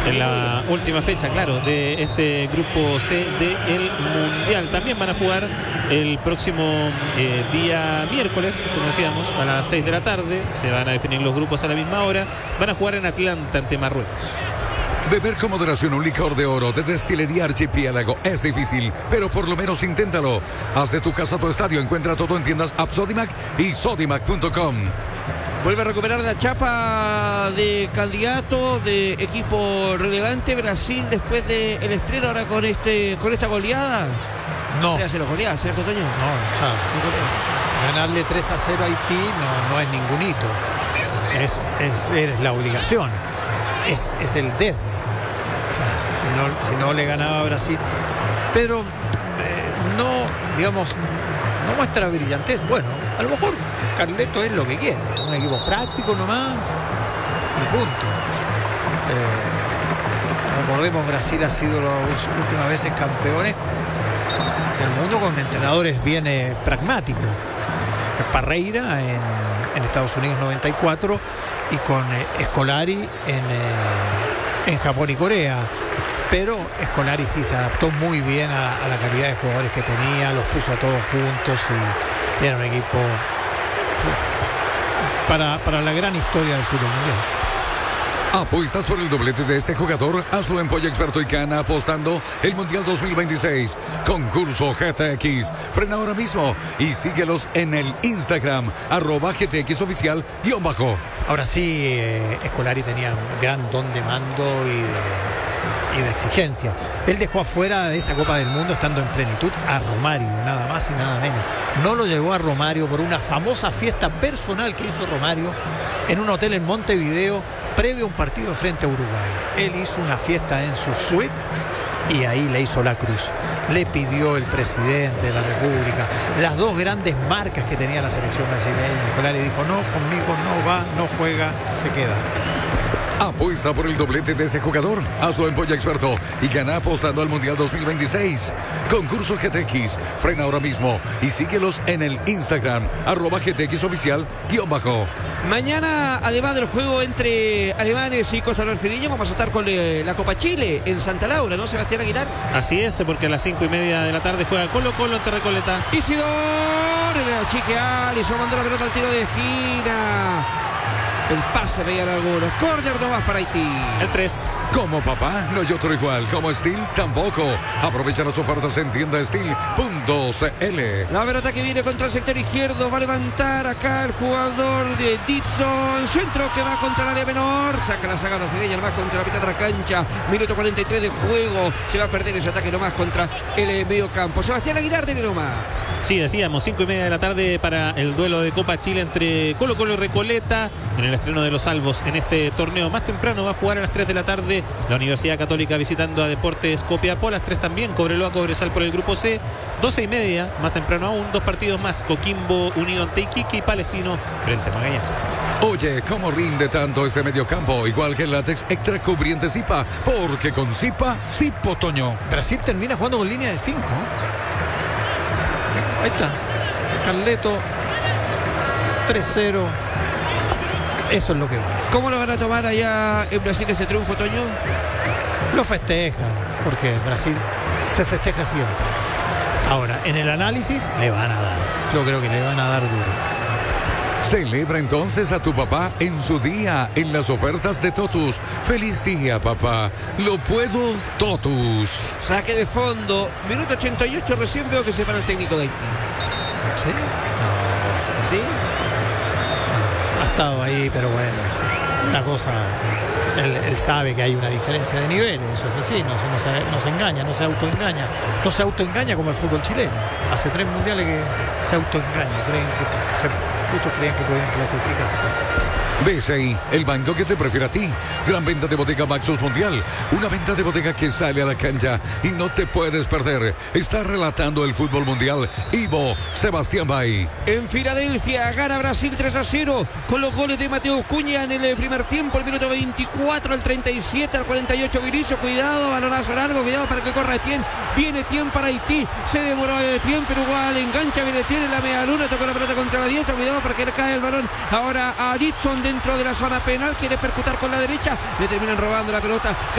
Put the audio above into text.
en la última fecha, claro, de este grupo C del Mundial. También van a jugar el próximo día miércoles, como decíamos, a las 6 de la tarde. Se van a definir los grupos a la misma hora. Van a jugar en Atlanta ante Marruecos. Beber con moderación un licor de oro de Destilería Archipiélago es difícil, pero por lo menos inténtalo. Haz de tu casa tu estadio. Encuentra todo en tiendas App Sodimac y Sodimac.com. Vuelve a recuperar la chapa de candidato de equipo relevante Brasil después del estreno ahora con esta goleada. No. 3-0 goleada, ¿cierto, Toño? No, o sea, ganarle 3-0 a Haití no es ningún hito. Es la obligación. Es el desde. O sea, si no le ganaba a Brasil. Pero no, digamos, no muestra brillantez. Bueno, a lo mejor Carleto es lo que quiere. Un equipo práctico nomás y punto. Recordemos, Brasil ha sido las últimas veces campeones del mundo con entrenadores bien pragmáticos. Parreira en Estados Unidos 94 y con Scolari en Japón y Corea. Pero Scolari sí se adaptó muy bien a la calidad de jugadores que tenía, los puso a todos juntos y era un equipo para la gran historia del fútbol mundial. ¿Apuestas por el doblete de ese jugador? Hazlo en Pollo Experto y Cana apostando el Mundial 2026. Concurso GTX. Frena ahora mismo y síguelos en el Instagram @GTXoficial_. Ahora sí, Scolari tenía un gran don de mando y de exigencia. Él dejó afuera de esa Copa del Mundo estando en plenitud a Romario, nada más y nada menos. No lo llevó a Romario por una famosa fiesta personal que hizo Romario en un hotel en Montevideo previo a un partido frente a Uruguay. Él hizo una fiesta en su suite y ahí le hizo la cruz. Le pidió el presidente de la República, las dos grandes marcas que tenía la selección brasileña. Scolari dijo: no, conmigo no va, no juega, se queda. Apuesta por el doblete de ese jugador. Hazlo en Polla Experto y gana apostando al Mundial 2026. Concurso GTX. Frena ahora mismo y síguelos en el Instagram @GTXoficial_. Mañana, además del juego entre alemanes y Costa Rica, vamos a estar con la Copa Chile en Santa Laura, ¿no, Sebastián Aguilar? Así es, porque a las 5:30 de la tarde juega Colo-Colo ante Recoleta. Isidoro, el chique Alisson mandó la pelota al tiro de esquina. El pase veían algunos. Córner nomás para Haití. El 3. Como papá, no hay otro igual. Como Steel, tampoco. Aprovecha las ofertas en tiendasteel.cl. La pelota que viene contra el sector izquierdo. Va a levantar acá el jugador de Dixon. Centro que va contra el área menor. Saca la saga brasileña nomás contra la mitad de la cancha. Minuto 43 de juego. Se va a perder ese ataque nomás contra el medio campo. Sebastián Aguilar, tiene nomás. Sí, decíamos, 5:30 de la tarde para el duelo de Copa Chile entre Colo-Colo y Recoleta en el estreno de los salvos en este torneo. Más temprano va a jugar a las 3 de la tarde la Universidad Católica visitando a Deportes Copiapó. A las 3 también Cobreloa Cobresal por el grupo C. 12:30, más temprano aún, dos partidos más: Coquimbo Unido ante Iquique y Palestino frente a Magallanes. Oye, ¿cómo rinde tanto este mediocampo? Igual que el látex extra cubriente Zipa, porque con Zipa, sí, Potoño. Brasil termina jugando con línea de 5. Ahí está, Carleto, 3-0. Eso es lo que va. ¿Cómo lo van a tomar allá en Brasil este triunfo, Toño? Lo festejan, porque Brasil se festeja siempre. Ahora, en el análisis le van a dar. Yo creo que le van a dar duro. Celebra entonces a tu papá en su día en las ofertas de Totus. ¡Feliz día, papá! ¡Lo puedo, Totus! Saque de fondo, minuto 88, recién veo que se para el técnico de Haití. ¿Sí? No. ¿Sí? Ha estado ahí, pero bueno, una cosa, él sabe que hay una diferencia de niveles, eso es así, no se engaña, no se autoengaña como el fútbol chileno. Hace 3 mundiales que se autoengaña, muchos creen que pueden clasificar. BCI, el banco que te prefiere a ti. Gran venta de bodega Maxus Mundial. Una venta de bodega que sale a la cancha y no te puedes perder. Está relatando el fútbol mundial Ivo Sebastián Bay. En Filadelfia gana Brasil 3-0 con los goles de Mateo Cunha en el primer tiempo, el minuto 24, al 37, al 48 Vinicio. Cuidado, balonazo largo, cuidado para que corra Etienne. Viene Etienne para Haití. Se demoró Etienne, pero igual engancha, viene Etienne en la media luna, tocó la pelota contra la diestra. Cuidado para que le cae el balón ahora a Dixon dentro de la zona penal. Quiere percutar con la derecha. Le terminan robando la pelota.